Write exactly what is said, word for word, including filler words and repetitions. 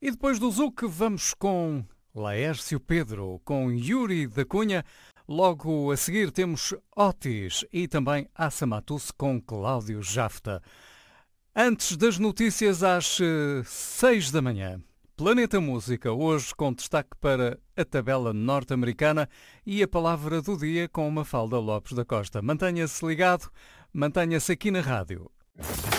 E depois do Zuc, vamos com Laércio Pedro, com Yuri da Cunha. Logo a seguir temos Otis e também Assa Matusse com Cláudio Jafta. Antes das notícias às uh, seis da manhã. Planeta Música, hoje com destaque para a tabela norte-americana e a palavra do dia com Mafalda Lopes da Costa. Mantenha-se ligado, mantenha-se aqui na rádio.